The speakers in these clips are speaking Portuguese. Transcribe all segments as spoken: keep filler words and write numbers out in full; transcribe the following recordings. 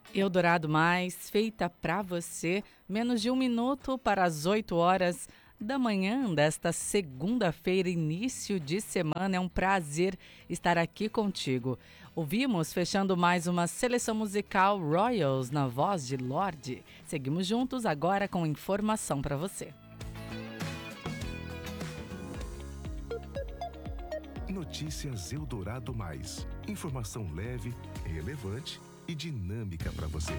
Eldorado Mais, feita pra você, menos de um minuto para as oito horas da manhã desta segunda-feira, início de semana. É um prazer estar aqui contigo. Ouvimos, fechando mais uma seleção musical, Royals, na voz de Lorde. Seguimos juntos agora com informação para você. Notícias Eldorado Mais. Informação leve, relevante e dinâmica para você.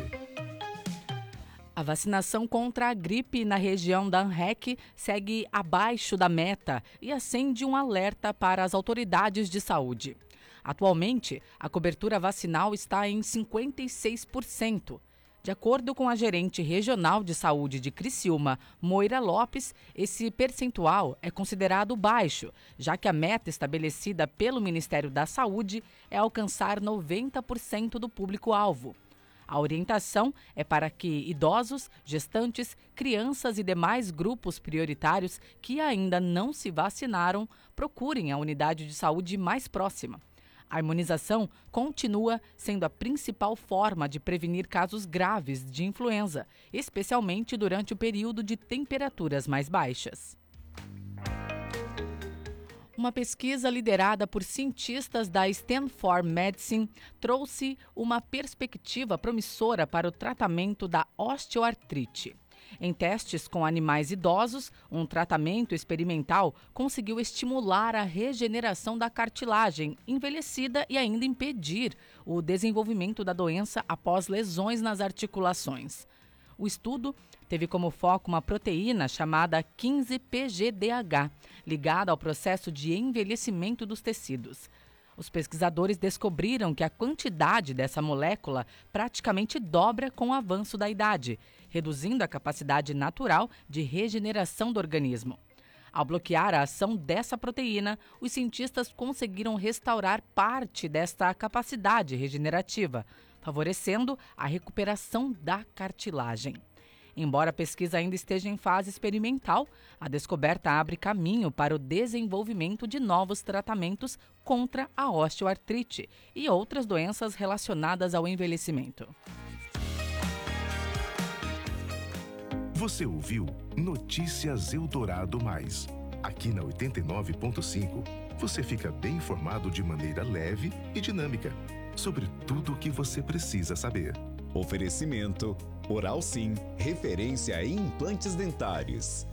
A vacinação contra a gripe na região da ANREC segue abaixo da meta e acende um alerta para as autoridades de saúde. Atualmente, a cobertura vacinal está em cinquenta e seis por cento. De acordo com a gerente regional de saúde de Criciúma, Moira Lopes, esse percentual é considerado baixo, já que a meta estabelecida pelo Ministério da Saúde é alcançar noventa por cento do público-alvo. A orientação é para que idosos, gestantes, crianças e demais grupos prioritários que ainda não se vacinaram procurem a unidade de saúde mais próxima. A imunização continua sendo a principal forma de prevenir casos graves de influenza, especialmente durante o período de temperaturas mais baixas. Uma pesquisa liderada por cientistas da Stanford Medicine trouxe uma perspectiva promissora para o tratamento da osteoartrite. Em testes com animais idosos, um tratamento experimental conseguiu estimular a regeneração da cartilagem envelhecida e ainda impedir o desenvolvimento da doença após lesões nas articulações. O estudo teve como foco uma proteína chamada quinze P G D H, ligada ao processo de envelhecimento dos tecidos. Os pesquisadores descobriram que a quantidade dessa molécula praticamente dobra com o avanço da idade, reduzindo a capacidade natural de regeneração do organismo. Ao bloquear a ação dessa proteína, os cientistas conseguiram restaurar parte desta capacidade regenerativa, favorecendo a recuperação da cartilagem. Embora a pesquisa ainda esteja em fase experimental, a descoberta abre caminho para o desenvolvimento de novos tratamentos contra a osteoartrite e outras doenças relacionadas ao envelhecimento. Você ouviu Notícias Eldorado Mais. Aqui na oitenta e nove ponto cinco, você fica bem informado de maneira leve e dinâmica sobre tudo o que você precisa saber. Oferecimento Oral Sim, referência em implantes dentários.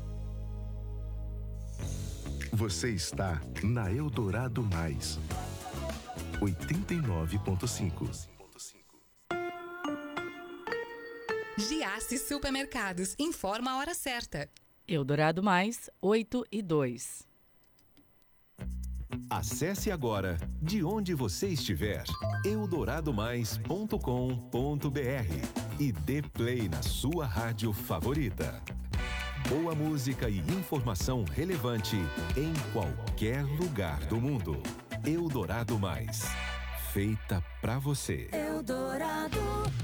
Você está na Eldorado Mais, oitenta e nove ponto cinco. Giasse Supermercados, informa a hora certa. Eldorado Mais, oito e dois. Acesse agora, de onde você estiver, eldorado mais ponto com ponto br e dê play na sua rádio favorita. Boa música e informação relevante em qualquer lugar do mundo. Eldorado Mais, feita pra você. Eldorado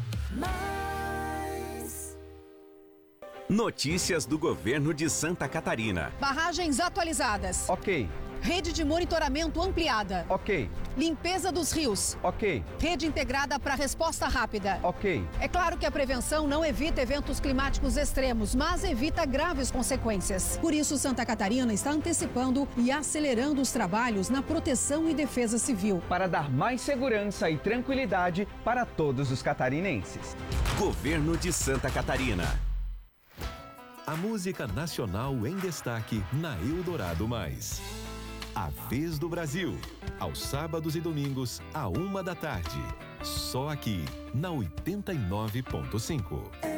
Mais. Notícias do governo de Santa Catarina. Barragens atualizadas. Ok. Rede de monitoramento ampliada. Ok. Limpeza dos rios. Ok. Rede integrada para resposta rápida. Ok. É claro que a prevenção não evita eventos climáticos extremos, mas evita graves consequências. Por isso, Santa Catarina está antecipando e acelerando os trabalhos na proteção e defesa civil. Para dar mais segurança e tranquilidade para todos os catarinenses. Governo de Santa Catarina. A música nacional em destaque na Eldorado Mais. A Vez do Brasil, aos sábados e domingos, à uma da tarde. Só aqui, na oitenta e nove ponto cinco.